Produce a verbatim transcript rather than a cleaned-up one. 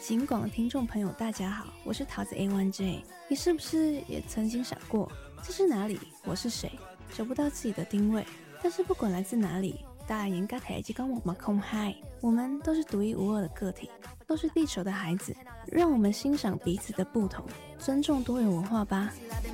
警广的听众朋友，大家好，我是桃子 A 一 J。你是不是也曾经想过，这是哪里？我是谁？找不到自己的定位。但是不管来自哪里，大家应该台积跟我们空嗨，我们都是独一无二的个体，都是地球的孩子。让我们欣赏彼此的不同，尊重多元文化吧。